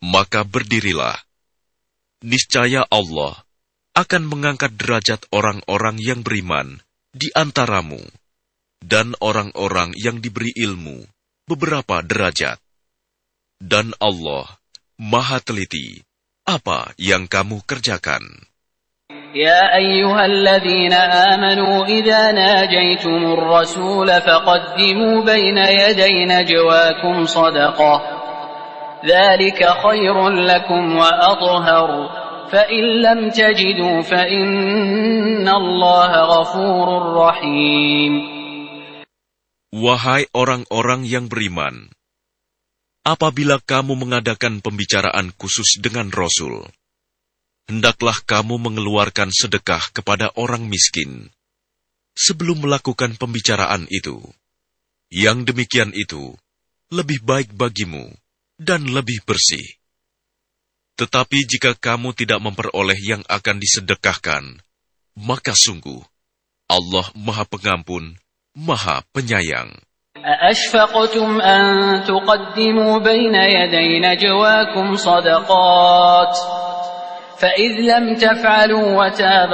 maka berdirilah. Niscaya Allah akan mengangkat derajat orang-orang yang beriman di antaramu, dan orang-orang yang diberi ilmu beberapa derajat. Dan Allah Maha Teliti apa yang kamu kerjakan. Ya ayyuhalladzina amanu idza najaytumur rasul faqaddimu baina yaday najwakum sadaqah. Dzalika khairun lakum wa athhar. Fa in lam tajidu fa innallaha ghafurur rahim. Wahai orang-orang yang beriman, apabila kamu mengadakan pembicaraan khusus dengan Rasul, hendaklah kamu mengeluarkan sedekah kepada orang miskin sebelum melakukan pembicaraan itu. Yang demikian itu lebih baik bagimu dan lebih bersih. Tetapi jika kamu tidak memperoleh yang akan disedekahkan, maka sungguh Allah Maha Pengampun, Maha Penyayang. أأشفقتم أن تقدموا بين يدي نجواكم صدقات فإذ لم تفعلوا وتاب